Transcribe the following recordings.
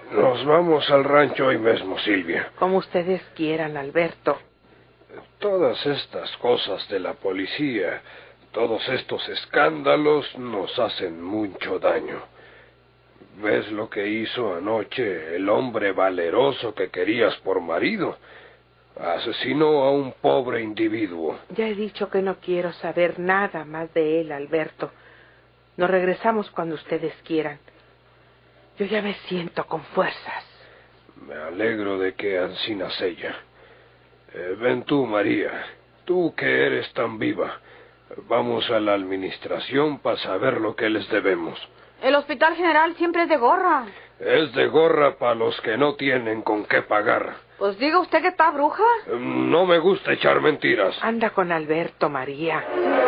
Nos vamos al rancho hoy mismo, Silvia. Como ustedes quieran, Alberto. Todas estas cosas de la policía, todos estos escándalos nos hacen mucho daño. ¿Ves lo que hizo anoche el hombre valeroso que querías por marido? Asesinó a un pobre individuo. Ya he dicho que no quiero saber nada más de él, Alberto. Nos regresamos cuando ustedes quieran. Yo ya me siento con fuerzas. Me alegro de que ansinas ella. Ven tú, María. Tú que eres tan viva. Vamos a la administración para saber lo que les debemos. El Hospital General siempre es de gorra. Es de gorra para los que no tienen con qué pagar. Pues diga usted que está bruja. No me gusta echar mentiras. Anda con Alberto, María.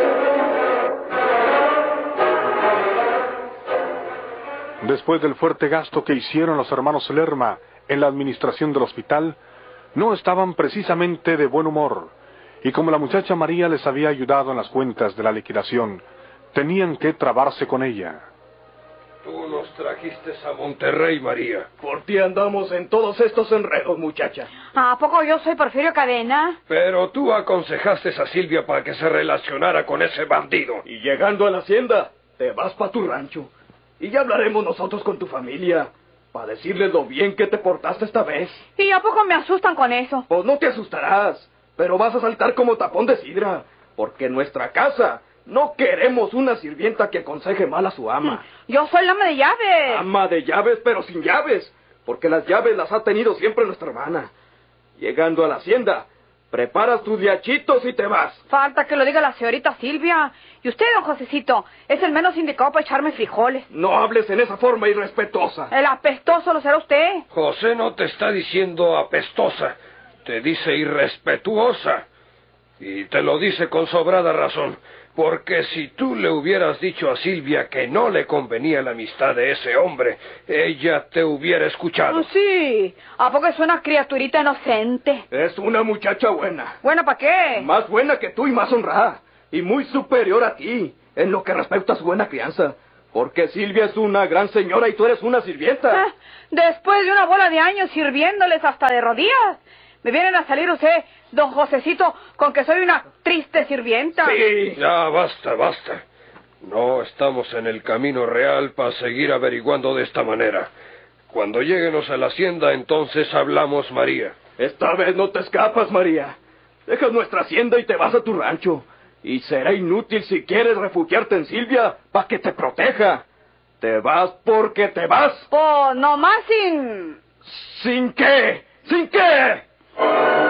Después del fuerte gasto que hicieron los hermanos Lerma en la administración del hospital, no estaban precisamente de buen humor, y como la muchacha María les había ayudado en las cuentas de la liquidación, tenían que trabarse con ella. Tú nos trajiste a Monterrey, María. Por ti andamos en todos estos enredos, muchacha. ¿A poco yo soy Porfirio Cadena? Pero tú aconsejaste a Silvia para que se relacionara con ese bandido. Y llegando a la hacienda, te vas pa' tu rancho. Y ya hablaremos nosotros con tu familia, para decirles lo bien que te portaste esta vez. ¿Y a poco me asustan con eso? Pues no te asustarás, pero vas a saltar como tapón de sidra, porque en nuestra casa no queremos una sirvienta que aconseje mal a su ama. Yo soy la ama de llaves. Ama de llaves, pero sin llaves, porque las llaves las ha tenido siempre nuestra hermana. Llegando a la hacienda, preparas tus diachitos y te vas. Falta que lo diga la señorita Silvia. Y usted, don Josecito, es el menos indicado para echarme frijoles. No hables en esa forma irrespetuosa. El apestoso lo será usted. José no te está diciendo apestosa, te dice irrespetuosa. Y te lo dice con sobrada razón, porque si tú le hubieras dicho a Silvia que no le convenía la amistad de ese hombre, ella te hubiera escuchado. Sí, ¿a poco es una criaturita inocente? Es una muchacha buena. ¿Buena para qué? Más buena que tú y más honrada. Y muy superior a ti, en lo que respecta a su buena crianza. Porque Silvia es una gran señora y tú eres una sirvienta. Después de una bola de años sirviéndoles hasta de rodillas, me vienen a salir usted, don Josecito, con que soy una triste sirvienta. Sí. Ya, basta, basta. No estamos en el camino real para seguir averiguando de esta manera. Cuando lleguemos a la hacienda, entonces hablamos, María. Esta vez no te escapas, María. Dejas nuestra hacienda y te vas a tu rancho. Y será inútil si quieres refugiarte en Silvia para que te proteja. Te vas porque te vas. Pues nomás sin... ¿Sin qué? ¿Sin qué?